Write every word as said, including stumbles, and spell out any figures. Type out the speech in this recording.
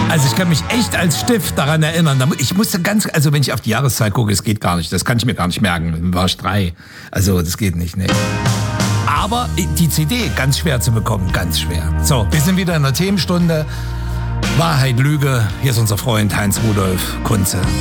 Also ich kann mich echt als Stift daran erinnern. Ich musste ganz, also wenn ich auf die Jahreszahl gucke, es geht gar nicht. Das kann ich mir gar nicht merken. Dann war ich drei. Also das geht nicht, ne. Aber die C D, ganz schwer zu bekommen, ganz schwer. So, wir sind wieder in der Themenstunde. Wahrheit, Lüge. Hier ist unser Freund Heinz Rudolf Kunze.